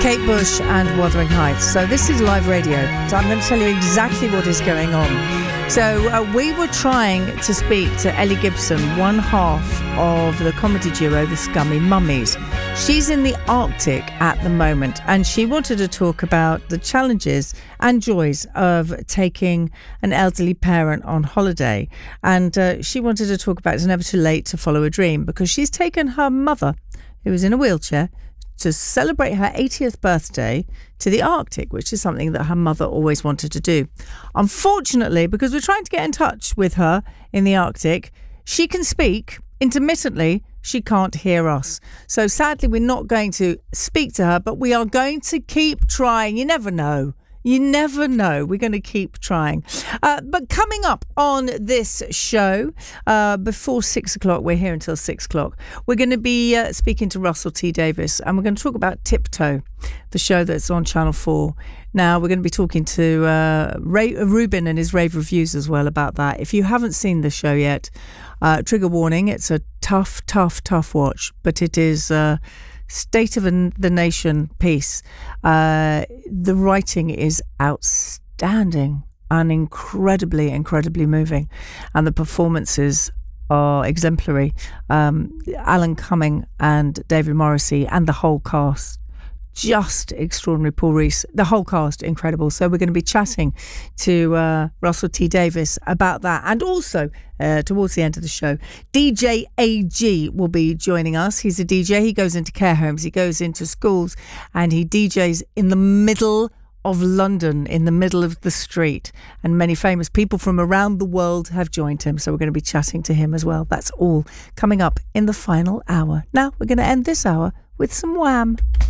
Kate Bush and Wuthering Heights. So this is live radio. So I'm going to tell you exactly what is going on. So we were trying to speak to Ellie Gibson, one half of the comedy duo The Scummy Mummies. She's in the Arctic at the moment, and she wanted to talk about the challenges and joys of taking an elderly parent on holiday. And she wanted to talk about it's never too late to follow a dream, because she's taken her mother, who is in a wheelchair, to celebrate her 80th birthday to the Arctic, which is something that her mother always wanted to do. Unfortunately, because we're trying to get in touch with her in the Arctic, she can speak intermittently. She can't hear us. So sadly, we're not going to speak to her, but we are going to keep trying. You never know. You never know. We're going to keep trying. But coming up on this show, before 6 o'clock, we're here until 6 o'clock, we're going to be speaking to Russell T Davies, and we're going to talk about Tiptoe, the show that's on Channel 4. Now, we're going to be talking to Ruben and his rave reviews as well about that. If you haven't seen the show yet, trigger warning, it's a tough watch, but it is... State of the Nation piece. The writing is outstanding and incredibly moving, and the performances are exemplary. Alan Cumming and David Morrissey and the whole cast, just extraordinary. Paul Rees, the whole cast, incredible. So we're going to be chatting to Russell T Davies about that, and also towards the end of the show, DJ AG will be joining us. He's a DJ. He goes into care homes, he goes into schools, and he DJs in the middle of London, in the middle of the street, and many famous people from around the world have joined him. So we're going to be chatting to him as well. That's all coming up in the final hour. Now we're going to end this hour with some Wham.